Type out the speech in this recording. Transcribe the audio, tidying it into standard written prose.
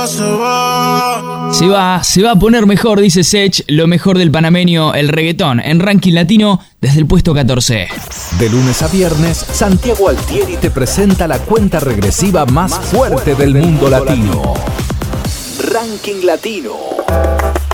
Se va a poner mejor, dice Sech, lo mejor del panameño, el reggaetón, en ranking latino desde el puesto 14. De lunes a viernes, Santiago Altieri te presenta la cuenta regresiva más fuerte del mundo latino. Ranking Latino.